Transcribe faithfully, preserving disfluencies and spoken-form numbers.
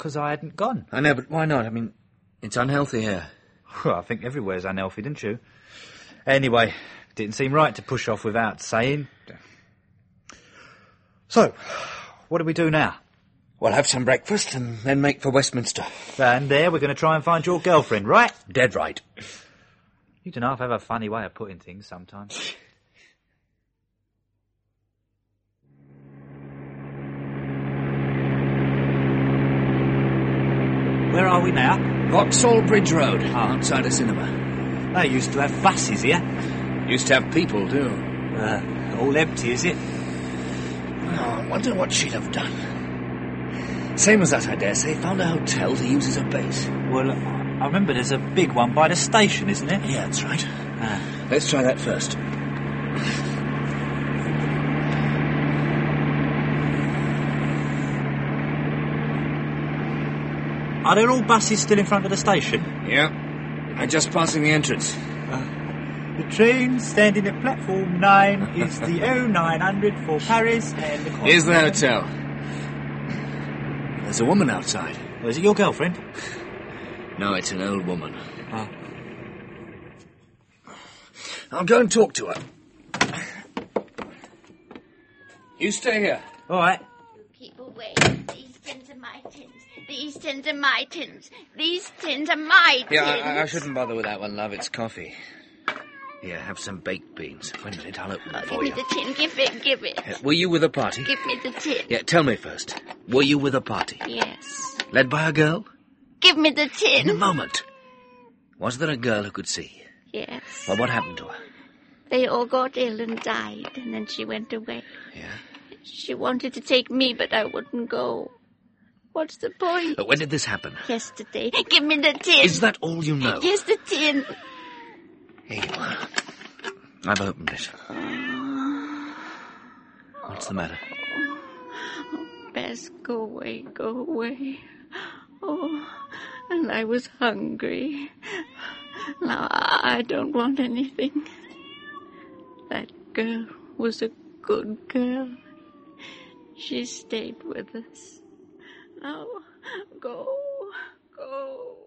because I hadn't gone. I know, but why not? I mean, it's unhealthy here. Well, I think everywhere's unhealthy, don't you? Anyway, didn't seem right to push off without saying. So, what do we do now? We'll have some breakfast and then make for Westminster. And there we're going to try and find your girlfriend, right? Dead right. You don't know, I have a funny way of putting things sometimes. Where are we now? Vauxhall Bridge Road, outside a cinema. They used to have buses here. Used to have people, too. Uh, all empty, is it? Well, I wonder what she'd have done. Same as us, I dare say. Found a hotel to use as a base. Well, I remember there's a big one by the station, isn't it? Yeah, that's right. Ah. Let's try that first. Are there all buses still in front of the station? Yeah. I'm just passing the entrance. The train standing at platform nine is the oh nine hundred for Paris and the... Here's the hotel. There's a woman outside. Oh, is it your girlfriend? No, it's an old woman. Oh. I'll go and talk to her. You stay here. All right. Keep away. These tins are my tins. These tins are my tins. These tins are my tins. Yeah, I, I shouldn't bother with that one, love. It's coffee. Here, have some baked beans. Wait a minute, I'll open them Oh, for give you. me the tin. Give it. Give it. Uh, were you with a party? Give me the tin. Yeah, tell me first. Were you with a party? Yes. Led by a girl? Give me the tin. In a moment. Was there a girl who could see? Yes. Well, what happened to her? They all got ill and died, and then she went away. Yeah? She wanted to take me, but I wouldn't go. What's the point? Uh, when did this happen? Yesterday. Give me the tin. Is that all you know? Yes, the tin. Here you are. I've opened it. What's the matter? Bess, go away, go away. Oh, and I was hungry. Now, I don't want anything. That girl was a good girl. She stayed with us. Now, go, go.